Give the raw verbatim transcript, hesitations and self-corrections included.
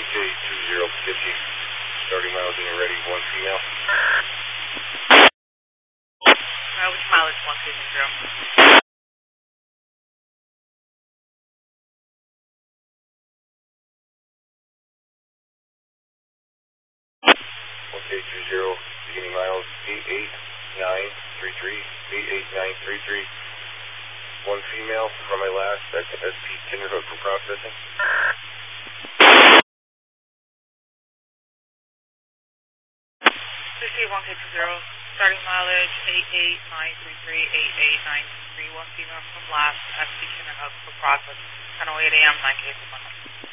K two zero fifty, starting miles when you're ready, one female. Uh, which mileage one K two zero? one K two zero, beginning miles eight eight nine three three, eight eight nine three three. One female from my last S P Kinderhook for processing. Receive one K two zero, starting mileage eight eight nine three three, eight eight nine three three. One female from last S P Kinderhook for processing. ten oh eight A M, nine K two one.